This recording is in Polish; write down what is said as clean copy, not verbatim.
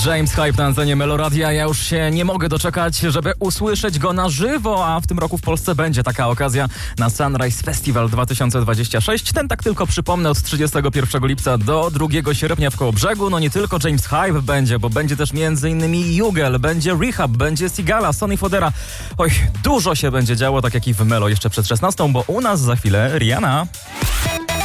James Hype na antenie Meloradia. Ja już się nie mogę doczekać, żeby usłyszeć go na żywo, a w tym roku w Polsce będzie taka okazja na Sunrise Festival 2026. Ten, tak tylko przypomnę, od 31 lipca do 2 sierpnia w Kołobrzegu. No nie tylko James Hype będzie, bo będzie też m.in. Jugel, będzie Rehab, będzie Sigala, Sonny Fodera. Oj, dużo się będzie działo, tak jak i w Melo jeszcze przed 16, bo u nas za chwilę Rihanna.